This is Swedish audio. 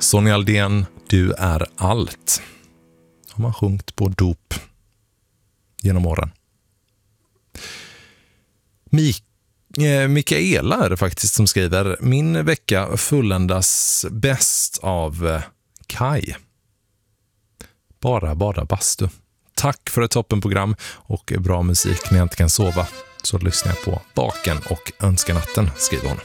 Sonja Aldén, du är allt. Har man sjungit på dop genom åren. Mikaela är det faktiskt som skriver: min vecka fulländas bäst av Kai. Bara bastu. Tack för ett toppenprogram och bra musik när jag inte kan sova. Så lyssnar jag på Baken och Önskanatten, skriver hon.